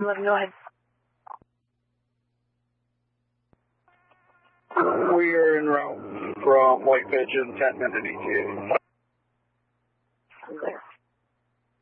11, go ahead. We are en route from White Pigeon, 10 minute ETA.